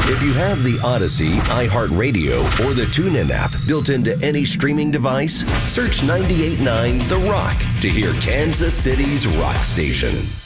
If you have the Odyssey, iHeartRadio, or the TuneIn app built into any streaming device, search 98.9 The Rock to hear Kansas City's rock station.